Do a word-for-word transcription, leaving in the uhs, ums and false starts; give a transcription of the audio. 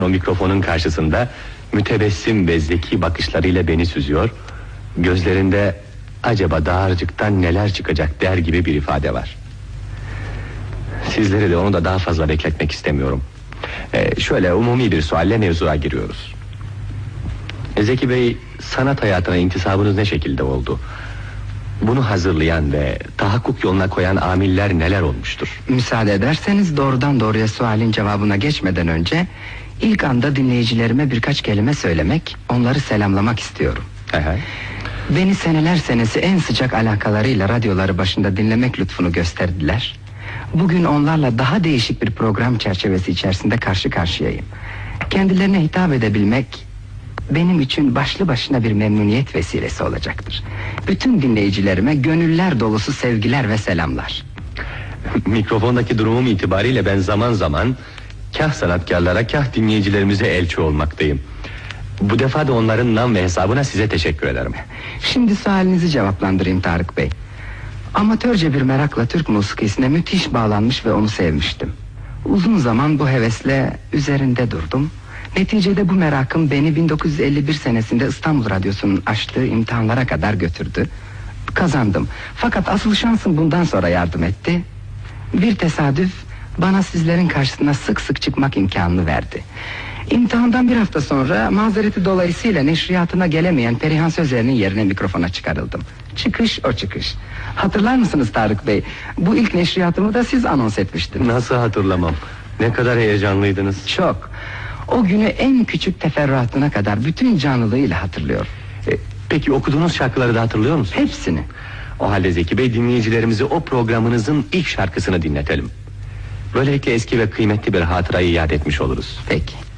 O mikrofonun karşısında mütebessim ve zeki bakışlarıyla beni süzüyor. Gözlerinde acaba dağarcıktan neler çıkacak der gibi bir ifade var. Sizleri de onu da daha fazla bekletmek istemiyorum. Ee, şöyle umumi bir sualle mevzuya giriyoruz. Zeki Bey, sanat hayatına intisabınız ne şekilde oldu? Bunu hazırlayan ve tahakkuk yoluna koyan amiller neler olmuştur? Müsaade ederseniz doğrudan doğruya sualin cevabına geçmeden önce ilk anda dinleyicilerime birkaç kelime söylemek, onları selamlamak istiyorum. Aha. Beni seneler senesi en sıcak alakalarıyla radyoları başında dinlemek lütfunu gösterdiler. Bugün onlarla daha değişik bir program çerçevesi içerisinde karşı karşıyayım. Kendilerine hitap edebilmek benim için başlı başına bir memnuniyet vesilesi olacaktır. Bütün dinleyicilerime gönüller dolusu sevgiler ve selamlar. Mikrofondaki durumum itibariyle ben zaman zaman kah sanatkarlara kah dinleyicilerimize elçi olmaktayım. Bu defa da onların nam ve hesabına size teşekkür ederim. Şimdi sualinizi cevaplandırayım Tarık Bey. Amatörce bir merakla Türk musikisine müthiş bağlanmış ve onu sevmiştim. Uzun zaman bu hevesle üzerinde durdum. Neticede bu merakım beni bin dokuz yüz elli bir senesinde İstanbul Radyosu'nun açtığı imtihanlara kadar götürdü. Kazandım. Fakat asıl şansım bundan sonra yardım etti. Bir tesadüf bana sizlerin karşısına sık sık çıkmak imkanını verdi. İmtihandan bir hafta sonra mazereti dolayısıyla neşriyatına gelemeyen Perihan Sözer'in yerine mikrofona çıkarıldım. Çıkış o çıkış. Hatırlar mısınız Tarık Bey? Bu ilk neşriyatımı da siz anons etmiştiniz. Nasıl hatırlamam? Ne kadar heyecanlıydınız. Çok. O günü en küçük teferruatına kadar bütün canlılığıyla hatırlıyorum. E, peki okuduğunuz şarkıları da hatırlıyor musunuz? Hepsini. O halde Zeki Bey, dinleyicilerimizi o programınızın ilk şarkısını dinletelim. Böylelikle eski ve kıymetli bir hatırayı iade etmiş oluruz. Peki.